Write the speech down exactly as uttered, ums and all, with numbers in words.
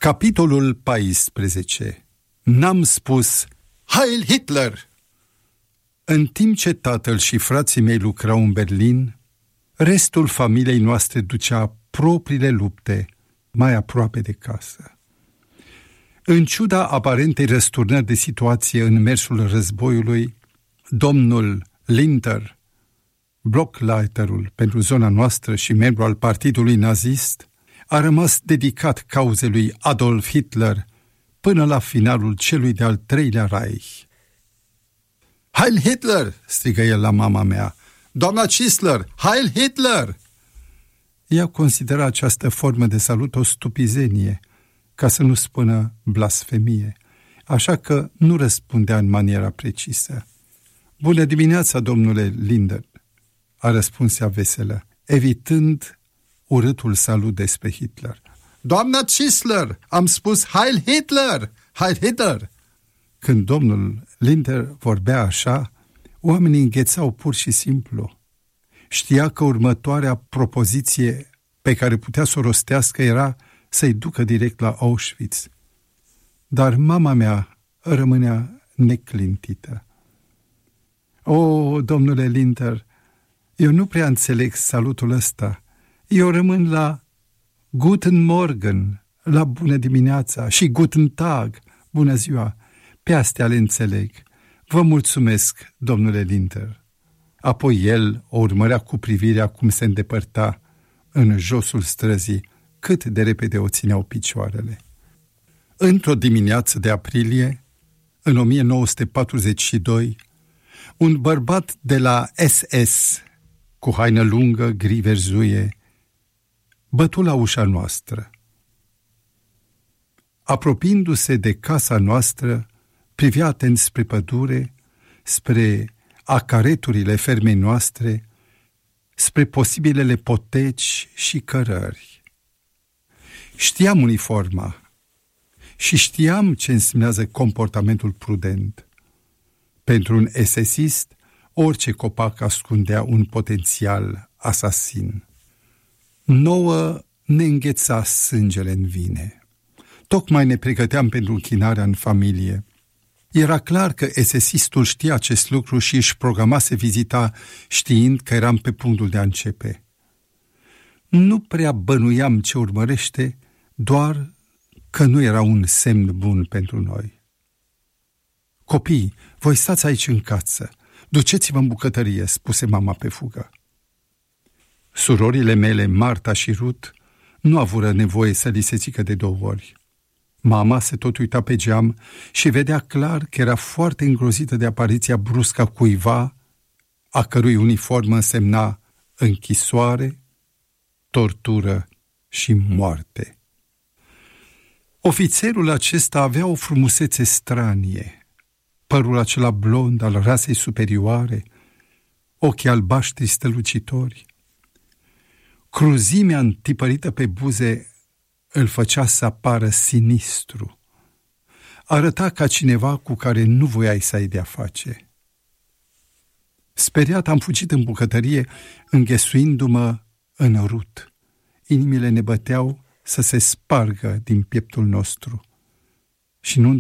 Capitolul paisprezece. N-am spus Heil Hitler! În timp ce tatăl și frații mei lucrau în Berlin, restul familiei noastre ducea propriile lupte mai aproape de casă. În ciuda aparentei răsturnări de situație în mersul războiului, domnul Linter, blockleiterul pentru zona noastră și membru al partidului nazist, a rămas dedicat cauzei lui Adolf Hitler până la finalul celui de-al treilea Reich. Heil Hitler! Strigă el la mama mea. Doamna Chisler, Heil Hitler! Ea considera această formă de salut o stupizenie, ca să nu spună blasfemie, așa că nu răspundea în maniera precisă. Bună dimineața, domnule Linder, a răspuns ea veselă, evitând urâtul salut despre Hitler. Doamna Chisler, am spus Heil Hitler! Heil Hitler! Când domnul Linder vorbea așa, oamenii înghețau pur și simplu. Știa că următoarea propoziție pe care putea să o rostească era să-i ducă direct la Auschwitz. Dar mama mea rămânea neclintită. O, domnule Linder, eu nu prea înțeleg salutul ăsta. Eu rămân la Guten Morgen, la bună dimineața, și Guten Tag, bună ziua. Pe astea le înțeleg. Vă mulțumesc, domnule Linder. Apoi el o urmărea cu privirea cum se îndepărta în josul străzii, cât de repede o țineau picioarele. Într-o dimineață de aprilie, în o mie nouă sute patruzeci și doi, un bărbat de la S S, cu haină lungă, gri verzuie, bătu la ușa noastră. Apropiindu-se de casa noastră, privea atent spre pădure, spre acareturile fermei noastre, spre posibilele poteci și cărări. Știam uniforma și știam ce însemnează comportamentul prudent. Pentru un esesist, orice copac ascundea un potențial asasin. Nouă ne îngheța sângele în vine. Tocmai ne pregăteam pentru închinarea în familie. Era clar că esesistul știa acest lucru și își programase vizita știind că eram pe punctul de a începe. Nu prea bănuiam ce urmărește, doar că nu era un semn bun pentru noi. Copii, voi stați aici în cață, duceți-vă în bucătărie, spuse mama pe fugă. Surorile mele, Marta și Ruth, nu avură nevoie să li se zică de două ori. Mama se tot uita pe geam și vedea clar că era foarte îngrozită de apariția bruscă a cuiva, a cărui uniformă însemna închisoare, tortură și moarte. Ofițerul acesta avea o frumusețe stranie, părul acela blond al rasei superioare, ochii albaștri strălucitori. Cruzimea întipărită pe buze îl făcea să apară sinistru. Arăta ca cineva cu care nu voiai să ai de-a face. Speriat am fugit în bucătărie, înghesuindu-mă în Ruth. Inimile ne băteau să se spargă din pieptul nostru și nu